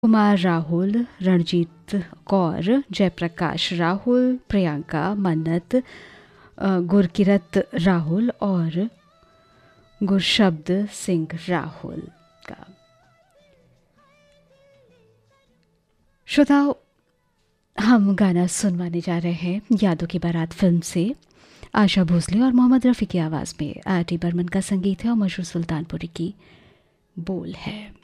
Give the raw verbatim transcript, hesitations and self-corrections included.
कुमार राहुल, रणजीत कौर, जयप्रकाश राहुल, प्रियंका मन्नत, अ, गुरकिरत राहुल और गुरशब्द सिंह राहुल का। श्रोताओ, हम गाना सुनवाने जा रहे हैं यादों की बारात फिल्म से। आशा भोसले और मोहम्मद रफ़ी की आवाज़ में आर टी बर्मन का संगीत है और मशहूर सुल्तानपुरी की बोल है।